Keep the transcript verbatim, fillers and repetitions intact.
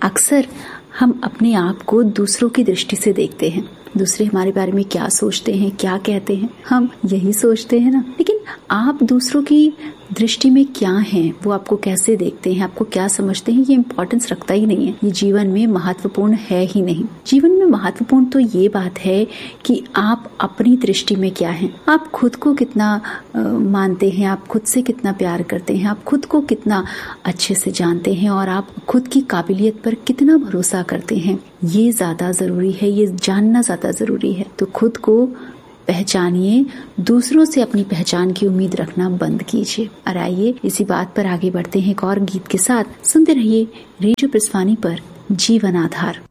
अक्सर हम अपने आप को दूसरों की दृष्टि से देखते हैं। दूसरे हमारे बारे में क्या सोचते हैं, क्या कहते हैं, हम यही सोचते हैं ना। लेकिन आप दूसरों की दृष्टि में क्या हैं, वो आपको कैसे देखते हैं, आपको क्या समझते हैं, ये इम्पोर्टेंस रखता ही नहीं है। ये जीवन में महत्वपूर्ण है ही नहीं। जीवन में महत्वपूर्ण तो ये बात है कि आप अपनी दृष्टि में क्या हैं, आप खुद को कितना आ, मानते हैं, आप खुद से कितना प्यार करते हैं, आप खुद को कितना अच्छे से जानते हैं और आप खुद की काबिलियत पर कितना भरोसा करते हैं। ये ज्यादा जरूरी है, ये जानना ज्यादा जरूरी है। तो खुद को पहचानिए, दूसरों से अपनी पहचान की उम्मीद रखना बंद कीजिए। और आइए इसी बात पर आगे बढ़ते हैं एक और गीत के साथ। सुनते रहिए रेडियो प्रसवानी पर जीवन आधार।